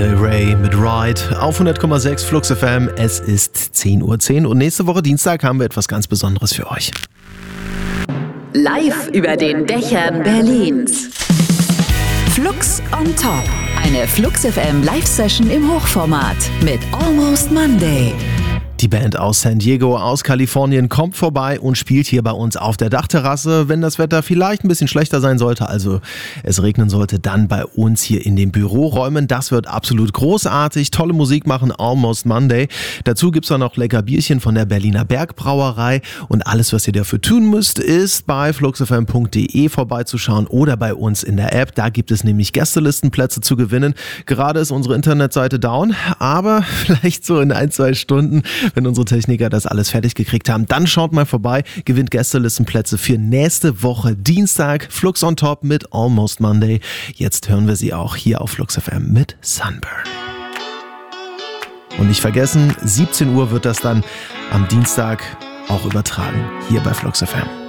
Del Rey mit Ride auf 100,6 Flux FM. Es ist 10:10 Uhr und nächste Woche Dienstag haben wir etwas ganz Besonderes für euch. Live über den Dächern Berlins. Flux on Top. Eine Flux FM Live-Session im Hochformat mit Almost Monday. Die Band aus San Diego, aus Kalifornien, kommt vorbei und spielt hier bei uns auf der Dachterrasse. Wenn das Wetter vielleicht ein bisschen schlechter sein sollte, also es regnen sollte, dann bei uns hier in den Büroräumen. Das wird absolut großartig. Tolle Musik machen, Almost Monday. Dazu gibt's dann noch lecker Bierchen von der Berliner Bergbrauerei. Und alles, was ihr dafür tun müsst, ist bei fluxfm.de vorbeizuschauen oder bei uns in der App. Da gibt es nämlich Gästelistenplätze zu gewinnen. Gerade ist unsere Internetseite down, aber vielleicht so in 1-2 Stunden, wenn unsere Techniker das alles fertig gekriegt haben, dann schaut mal vorbei, gewinnt Gästelistenplätze für nächste Woche Dienstag. Flux on Top mit Almost Monday. Jetzt hören wir sie auch hier auf Flux FM mit Sunburn. Und nicht vergessen, 17 Uhr wird das dann am Dienstag auch übertragen, hier bei Flux FM.